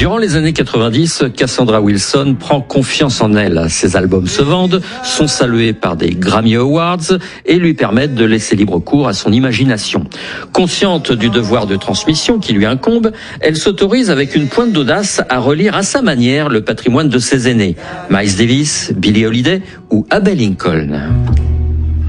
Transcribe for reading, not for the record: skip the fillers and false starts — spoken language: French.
Durant les années 90, Cassandra Wilson prend confiance en elle. Ses albums se vendent, sont salués par des Grammy Awards et lui permettent de laisser libre cours à son imagination. Consciente du devoir de transmission qui lui incombe, elle s'autorise avec une pointe d'audace à relire à sa manière le patrimoine de ses aînés, Miles Davis, Billie Holiday ou Abbey Lincoln.